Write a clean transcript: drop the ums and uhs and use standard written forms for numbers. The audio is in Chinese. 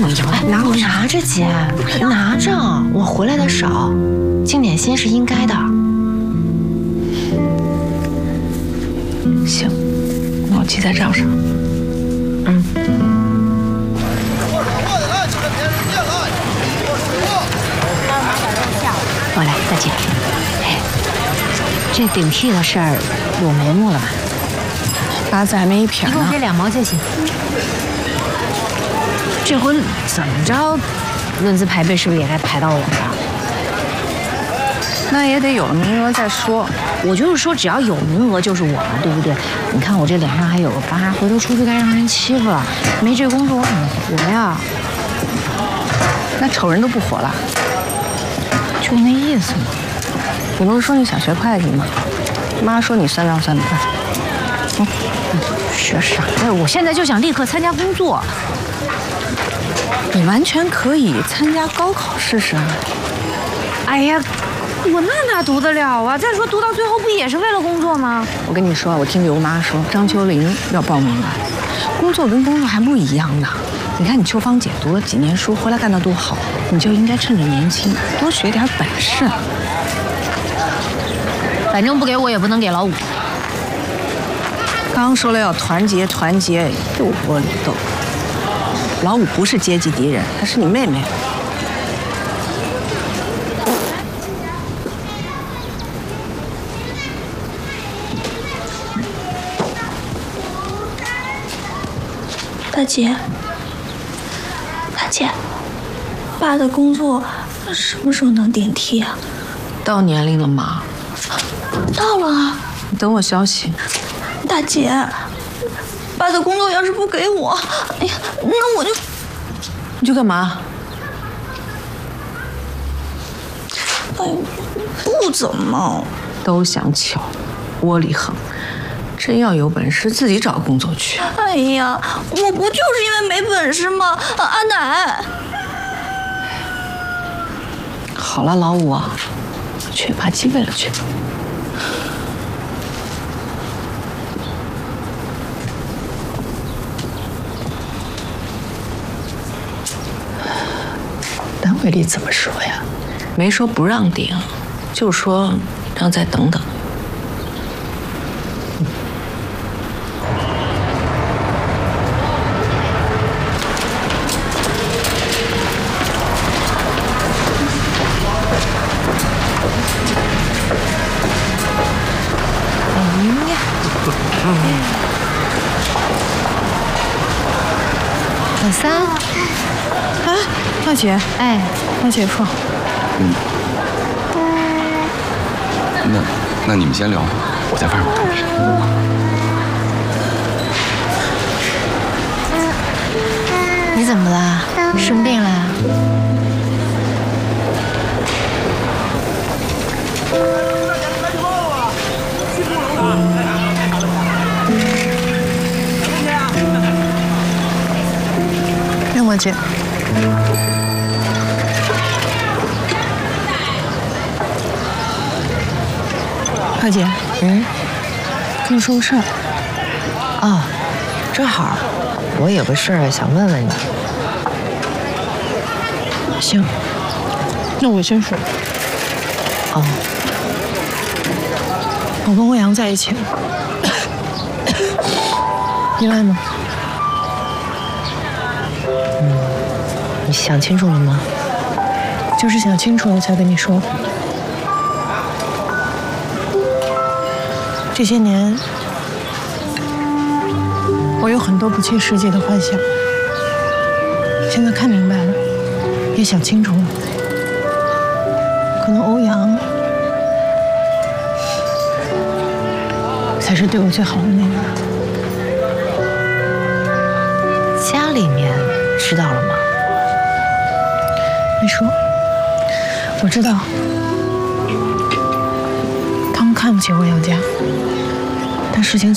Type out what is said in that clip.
拿着姐，拿着，我回来的少，尽点心是应该的。 行，那我记在账上。 嗯。 我来，大姐。哎，这顶替的事儿有眉目了吧？ 八字还没一撇呢。 你给我给2毛就行。这回怎么着，论资排辈是不是也该排到我了？ 那也得有了名额再说。 我就是说，只要有名额就是我嘛，对不对？你看我这脸上还有个疤，回头出去该让人欺负了。没这工作我怎么活呀？ 那丑人都不活了， 就那意思嘛。 你不是说你想学会计吗？妈说你算账算得快。 学啥呀？我现在就想立刻参加工作。 你完全可以参加高考试试啊！ 哎呀，我哪读得了啊？再说读到最后不也是为了工作吗？ 我跟你说，我听刘妈说，张秋玲要报名了。工作跟工作还不一样呢。你看你秋芳姐读了几年书，回来干得多好，你就应该趁着年轻多学点本事。 反正不给我也不能给老五。 刚说了要团结，团结又窝里斗。老五不是阶级敌人，她是你妹妹。 大姐，大姐，爸的工作什么时候能顶替啊？ 到年龄了吗？ 到了啊。 你等我消息。 大姐，爸的工作要是不给我，哎呀，那我就…… 你去干嘛？ 哎呦，不怎么。 都想巧，窝里横。真要有本事，自己找工作去。 哎呀，我不就是因为没本事吗？阿奶。 好了，老五，去把鸡喂了去。单位里怎么说呀？没说不让顶，就说让再等等。 老三， 啊，大姐， 哎， 大姐夫。 那你们先聊，我在外面等着。 你怎么了？生病了？ 让我姐。二姐，跟你说个事儿。 哦，正好，我有个事儿想问问你。 行，那我先说。 哦， 我跟欧阳在一起了，意外吗？ 你想清楚了吗？ 就是想清楚了才跟你说。这些年，我有很多不切实际的幻想，现在看明白了，也想清楚了。可能欧阳才是对我最好的那个。 家里面知道了吗？ 没说。我知道，他们看不起欧阳家，但事情